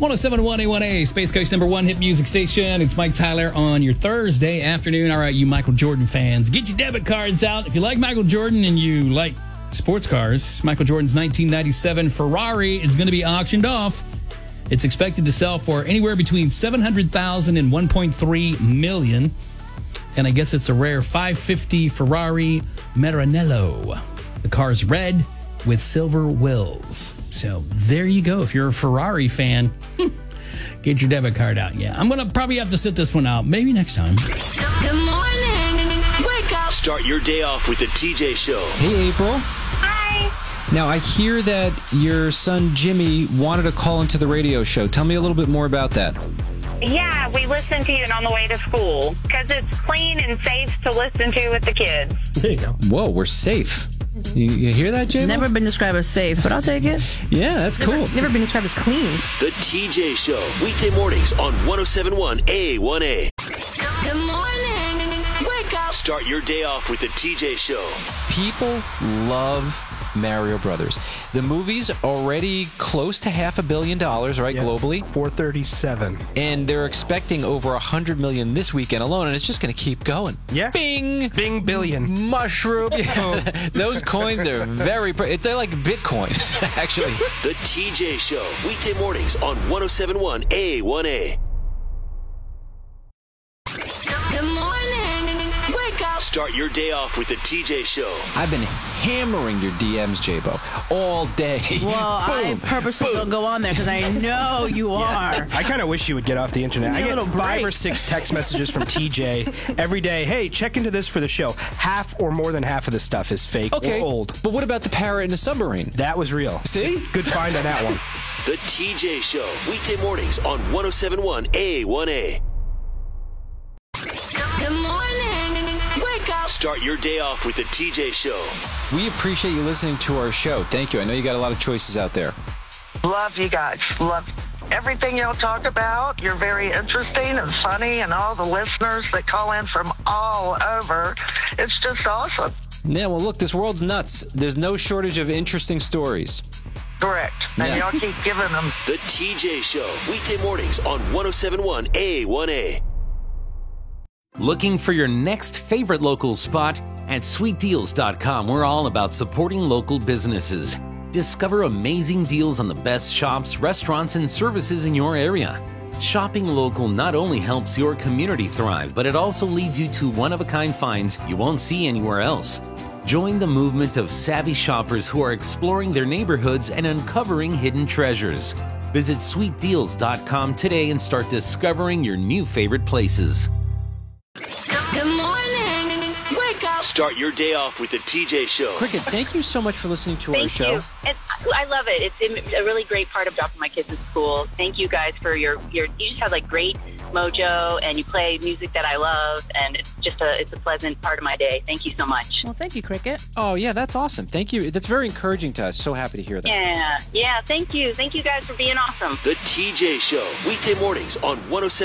107.1 A1A, Space Coast number one hit music station. It's Mike Tyler on your Thursday afternoon. All right, you Michael Jordan fans, get your debit cards out. If you like Michael Jordan and you like sports cars, Michael Jordan's 1997 Ferrari is going to be auctioned off. It's expected to sell for anywhere between $700,000 and $1.3 million. And I guess it's a rare 550 Ferrari Maranello. The car's red with silver wheels. So there you go. If you're a Ferrari fan, get your debit card out. Yeah, I'm going to probably have to sit this one out. Maybe next time. Good morning. Wake up. Start your day off with the TJ Show. Hey, April. Hi. Now, I hear that your son Jimmy wanted to call into the radio show. Tell me a little bit more about that. Yeah, we listen to you on the way to school because it's clean and safe to listen to with the kids. There you go. Whoa, we're safe. You hear that, Jay? Never been described as safe, but I'll take it. Yeah, that's cool. Never been described as clean. The TJ Show, weekday mornings on 107.1 A1A. Good morning. Wake up. Start your day off with the TJ Show. People love Mario Brothers. The movie's already close to $500 million, right, globally? 437. And they're expecting over $100 million this weekend alone, and it's just going to keep going. Yeah. Bing! Bing billion. Mushroom. Those coins are they're like Bitcoin, actually. The TJ Show, weekday mornings on 107.1 A1A. Good morning. Wake up. Start your day off with the TJ Show. I've been hammering your DMs, J-Bo, all day. Well, I purposely don't go on there because I know you are. I kind of wish you would get off the internet. I get 5 or 6 text messages from TJ every day. Hey, check into this for the show. Half or more than half of the stuff is fake or old. But what about the parrot in the submarine? That was real. See? Good find on that one. The TJ Show, weekday mornings on 107.1 A1A. Good morning. Wake up. Start your day off with the TJ Show. We appreciate you listening to our show. Thank you. I know you got a lot of choices out there. Love you guys. Love everything y'all talk about. You're very interesting and funny, and all the listeners that call in from all over. It's just awesome. Yeah, well, look, this world's nuts. There's no shortage of interesting stories. Correct. And y'all keep giving them. The TJ Show, weekday mornings on 107.1 A1A. Looking for your next favorite local spot? At sweetdeals.com, we're all about supporting local businesses. Discover amazing deals on the best shops, restaurants, and services in your area. Shopping local not only helps your community thrive, but it also leads you to one-of-a-kind finds you won't see anywhere else. Join the movement of savvy shoppers who are exploring their neighborhoods and uncovering hidden treasures. Visit sweetdeals.com today and start discovering your new favorite places. Good morning. Wake up. Start your day off with the TJ Show. Cricket, thank you so much for listening to our show. Thank you. I love it. It's a really great part of dropping my kids at school. Thank you guys for you just have like great mojo and you play music that I love, and it's just it's a pleasant part of my day. Thank you so much. Well, thank you, Cricket. Oh, yeah, that's awesome. Thank you. That's very encouraging to us. So happy to hear that. Yeah. Thank you. Thank you guys for being awesome. The TJ Show, weekday mornings on 107.